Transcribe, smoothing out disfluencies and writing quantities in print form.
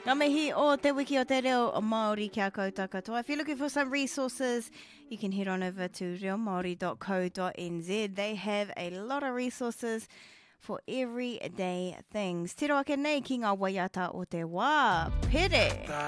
Ngā mihi o te wiki o te reo Māori kia koutou katoa. If you're looking for some resources, you can head on over to reomaori.co.nz. They have a lot of resources for everyday things. Te roa ke nei ki ngā waiata o te wā. Pere!